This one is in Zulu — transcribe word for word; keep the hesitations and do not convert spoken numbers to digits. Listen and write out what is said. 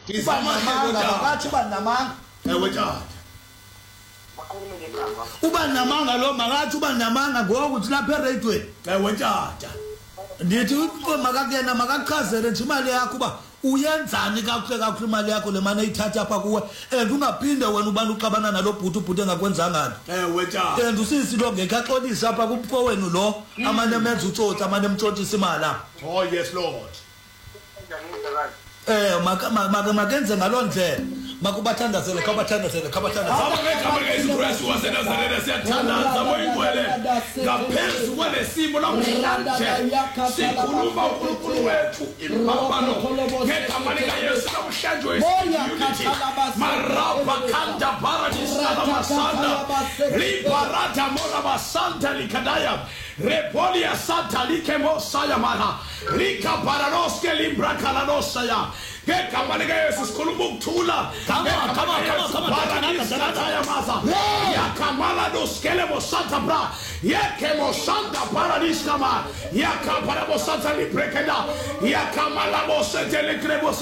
Ngizamanga bakathi banamanga. Ewe tata. Uba namanga lo makathi uba namanga ngokuthi lapha eradweni. Ewe tata. Ndithi makakuyena makachazele nje imali yakho uba uyenzani kakuhle kakhulu imali yakho le manje ayithatha apha kuwe and ungaphinde wena ubani uxabana nalo bhuti ubhuti engakwenzanga nto. Ewe tata. And usisi lo ngekaxolisa apha kumfo wenu lo amane menza utsotsi amane emtsontisa imali lapha. Oh yes Lord. Eh maka maka makenze ngalondlela makubathandazele khabathandazele khabathandazele Abangekho ngesikrestu waseNazaretha siyathandaza moyingwele ngaphezu kwalesimo namhlanje sikhuluma uNkulunkulu wethu impambano ngegama lika Yesu namhlanje unity marapa kanda paradisa namasanda libarata mora basanta likadaya repolia santa likemo saya mara lika paranoske limbra kalanosaya ngegama lika Yesu sikhuluma ukuthula Come on, come on, come on, come on. Yakamala doskele mosanta bra. Yake mosanta paradis kama. Yakapara mosanta librekeda. Yakamala mosete lekrebo